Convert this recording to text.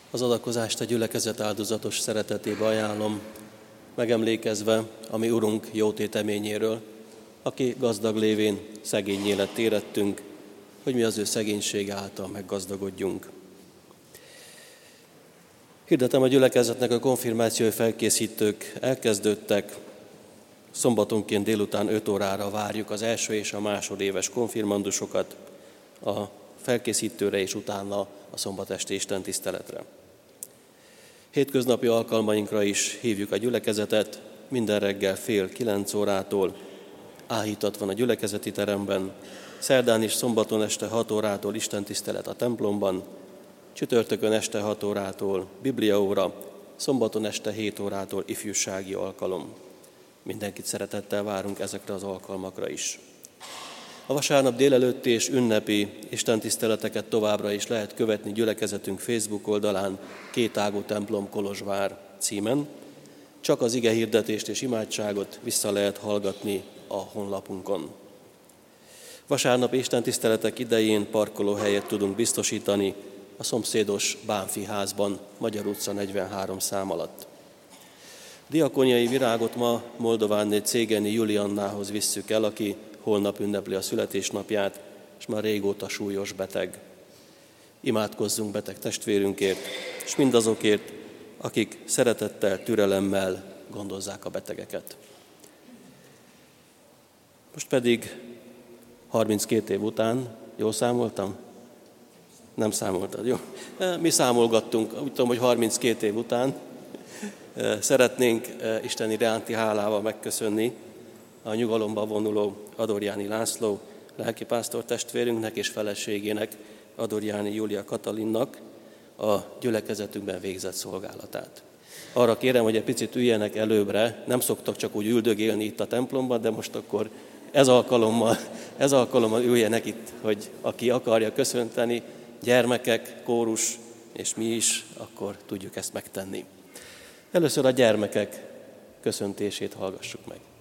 Az adakozást a gyülekezet áldozatos szeretetébe ajánlom, megemlékezve a mi Urunk jótéteményéről, aki gazdag lévén szegényé lett érettünk, hogy mi az ő szegénysége által meggazdagodjunk. Hirdetem, a gyülekezetnek a konfirmációi felkészítők elkezdődtek. Szombatonként délután 5 órára várjuk az első és a másodéves konfirmandusokat a felkészítőre és utána a szombatesti istentiszteletre. Hétköznapi alkalmainkra is hívjuk a gyülekezetet, minden reggel 8:30 áhítat van a gyülekezeti teremben, szerdán és szombaton este 6 órától istentisztelet a templomban, csütörtökön este 6 órától bibliaóra, szombaton este 7 órától ifjúsági alkalom. Mindenkit szeretettel várunk ezekre az alkalmakra is. A vasárnap délelőtti és ünnepi istentiszteleteket továbbra is lehet követni gyülekezetünk Facebook oldalán, Kétágú templom Kolozsvár címen. Csak az igehirdetést és imádságot vissza lehet hallgatni a honlapunkon. Vasárnap istentiszteletek idején parkolóhelyet tudunk biztosítani a szomszédos Bánfi házban, Magyar utca 43 szám alatt. Diakóniai virágot ma Moldovánné Cégeni Juliannához visszük el, aki holnap ünnepli a születésnapját, és már régóta súlyos beteg. Imádkozzunk beteg testvérünkért, és mindazokért, akik szeretettel, türelemmel gondozzák a betegeket. Most pedig 32 év után, jól számoltam? Nem számoltad, jó? Mi számolgattunk, úgy tudom, hogy 32 év után szeretnénk Isten iránti hálával megköszönni a nyugalomba vonuló Adorjáni László lelkipásztor testvérünknek és feleségének, Adorjáni Júlia Katalinnak a gyülekezetünkben végzett szolgálatát. Arra kérem, hogy egy picit üljenek előbbre, nem szoktak csak úgy üldögélni itt a templomban, de most akkor ez alkalommal üljenek itt, hogy aki akarja köszönteni, gyermekek, kórus és mi is, akkor tudjuk ezt megtenni. Először a gyermekek köszöntését hallgassuk meg.